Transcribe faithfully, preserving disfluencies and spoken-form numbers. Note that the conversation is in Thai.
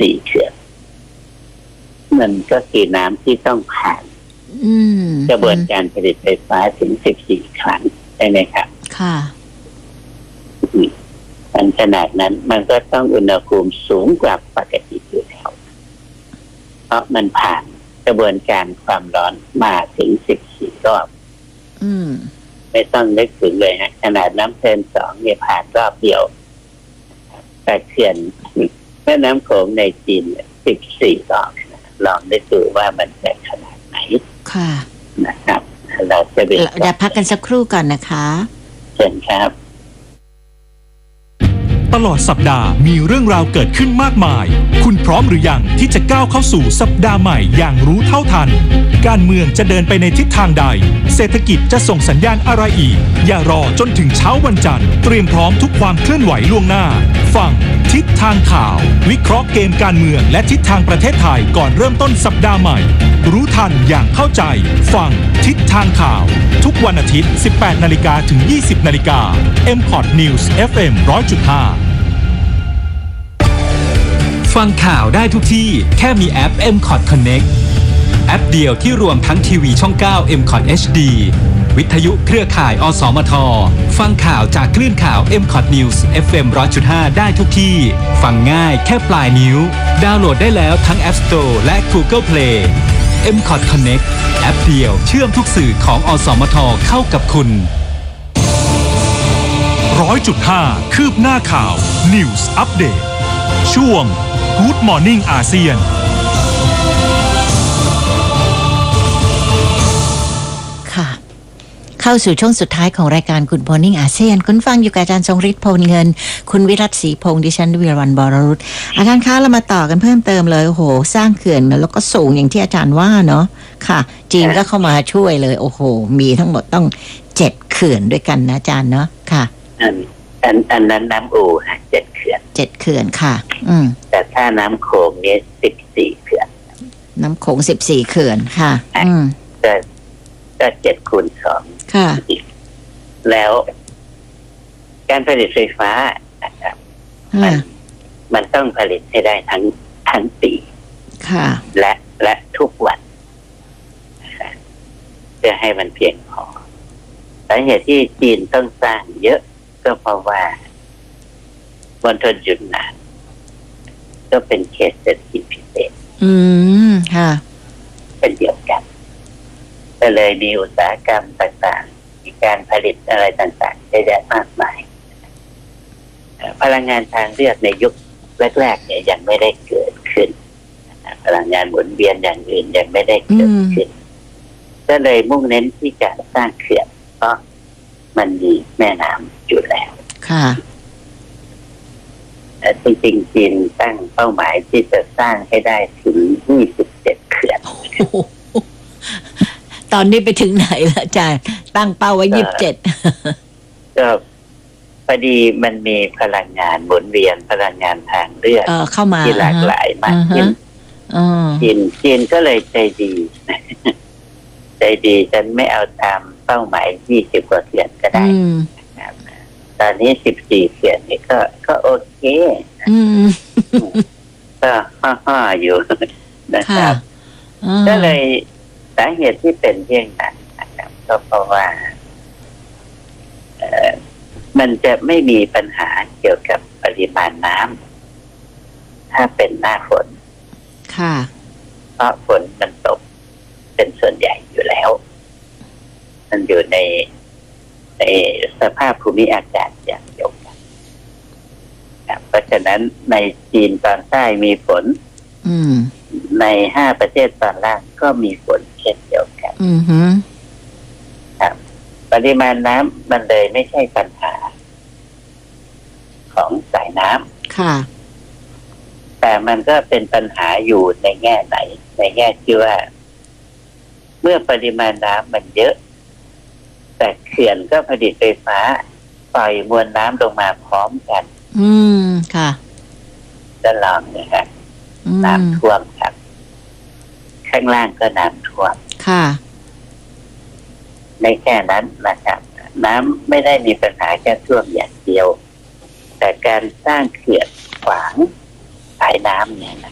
สี่เขื่อนมันก็คือน้ำที่ต้องผ่านกระบวนการผลิตไฟฟ้าถึงสิบสี่ครั้งใช่ไหมครับค่ะมันขนาดนั้นมันก็ต้องอุณหภูมิสูงกว่าปกติอยู่แล้วเพราะมันผ่านกระบวนการความร้อนมาถึงสิบสี่รอบไม่ต้องนึกถึงเลยฮะขนาดน้ำเพลินสองเนี่ยผ่านรอบเดียวแต่เขื่อนแม่น้ำโขงในจีนสิบสี่รอบลองได้ดูว่ามันจะขนาดไหนค่ะนะครับเราจะเดี๋ยวพักกันสักครู่ก่อนนะคะเชิญครับตลอดสัปดาห์มีเรื่องราวเกิดขึ้นมากมายคุณพร้อมหรือยังที่จะก้าวเข้าสู่สัปดาห์ใหม่อย่างรู้เท่าทันการเมืองจะเดินไปในทิศทางใดเศรษฐกิจจะส่งสัญญาณอะไรอีกอย่ารอจนถึงเช้าวันจันทร์เตรียมพร้อมทุกความเคลื่อนไหวล่วงหน้าฟังทิศทางข่าววิเคราะห์เกมการเมืองและทิศทางประเทศไทยก่อนเริ่มต้นสัปดาห์ใหม่รู้ทันอย่างเข้าใจฟังทิศทางข่าวทุกวันอาทิตย์ สิบแปดนาฬิกา ถึง ยี่สิบนาฬิกา เอ็ม พอด News เอฟ เอ็ม หนึ่งร้อยจุดห้าฟังข่าวได้ทุกที่แค่มีแอป เอ็ม คอท Connect แอปเดียวที่รวมทั้งทีวีช่อง เก้า เอ็ม คอท เอช ดี วิทยุเครือข่าย อสมท ฟังข่าวจากคลื่นข่าว เอ็ม คอท News เอฟ เอ็ม หนึ่งร้อยจุดห้า ได้ทุกที่ฟังง่ายแค่ปลายนิ้วดาวน์โหลดได้แล้วทั้ง App Store และ Google Play เอ็ม คอท Connect แอปเดียวเชื่อมทุกสื่อของอสมทเข้ากับคุณ หนึ่งร้อยจุดห้า คืบหน้าข่าว News Update ช่วง Good Morning อาเซียนค่ะเข้าสู่ช่วงสุดท้ายของรายการ Good Morning อาเซียนคุณฟังอยู่กับอาจารย์ทรงฤทธิ์โพลเงินคุณวิรัตศรีพงษ์ดิฉันวิรวรรณบรรุตอาจารย์คะเรามาต่อกันเพิ่มเติมเลยโอ้โหสร้างเขื่อนแล้วก็สูงอย่างที่อาจารย์ว่าเนาะค่ะจีนก็เข้ามาช่วยเลยโอ้โหมีทั้งหมดต้องเจ็ดเขื่อนด้วยกันนะอาจารย์เนาะค่ะอันอันอันนั้นน้ำอู่ฮะเจ็ดเขื่อนเจ็ดเขื่อนค่ะอืมแต่ถ้าน้ำโขงเนี่ยสิบสี่เขื่อนน้ำโขงสิบสี่เขื่อนค่ะอืมก็ก็เจ็ดคูณสองค่ะแล้วการผลิตไฟฟ้านะครับมันมันต้องผลิตให้ได้ทั้งทั้งปีค่ะและและทุกวันเพื่อให้มันเพียงพอสาเหตุที่จีนต้องสร้างเยอะก็เพราะว่ามณฑลหยุนนานก็เป็นเขตเศรษฐกิจพิเศษอืมค่ะเป็นเดียวกันก็เลยมีอุตสาหกรรมต่างๆมีการผลิตอะไรต่างๆเยอะแยะมากมายพลังงานทางเลือกในยุคแรกๆเนี่ยยังไม่ได้เกิดขึ้นพลังงานหมุนเวียนอย่างอื่นยังไม่ได้เกิดขึ้นก็เลยมุ่งเน้นที่จะสร้างเขื่อนเพราะมันมีแม่น้ำอยู่แล้วค่ะจริงๆจีนตั้งเป้าหมายที่จะสร้างให้ได้ถึงยี่สิบเจ็ดเขื่อนตอนนี้ไปถึงไหนแล้วอาจารย์ตั้งเป้าไว้ยี่สิบเจ็ดก็พอดีมันมีพลังงานหมุนเวียนพลังงานทางเลือกเข้ามาที่หลากหลายมากขึ้นจีนจีนก็เลยใจดีใจดีฉันไม่เอาตามเป้าหมายยี่สิบกว่าเขื่อนก็ได้ตอนนี้สิบสี่เขื่อนนี่ก็ก็โอเคก็ห่อๆอยู่นะครับก็เลยสาเหตุที่เป็นเช่นนั้นนะครับก็เพราะว่าเอ่อมันจะไม่มีปัญหาเกี่ยวกับปริมาณน้ำถ้าเป็นหน้าฝนค่ะเพราะฝนมันตกเป็นส่วนใหญ่อยู่แล้วมันอยู่ในในสภาพภูมิอากาศอย่างเดียวกันเพราะฉะนั้นในจีนตอนใต้มีฝนในห้าประเทศตอนล่างก็มีฝนเช่นเดียวกันครับปริมาณน้ำมันเลยไม่ใช่ปัญหาของสายน้ำค่ะแต่มันก็เป็นปัญหาอยู่ในแง่ไหนในแง่ที่ว่าเมื่อปริมาณน้ำมันเยอะแต่เขื่อนก็ผลิตไฟฟ้าปล่อยมวลน้ำลงมาพร้อมกันอืมค่ะจะลองนะฮะน้ำท่วมครับข้างล่างก็น้ำท่วมค่ะในแค่นั้นนะครับน้ำไม่ได้มีปัญหาแค่ท่วมอย่างเดียวแต่การสร้างเขื่อนขวางสายน้ำเนี่ยนะ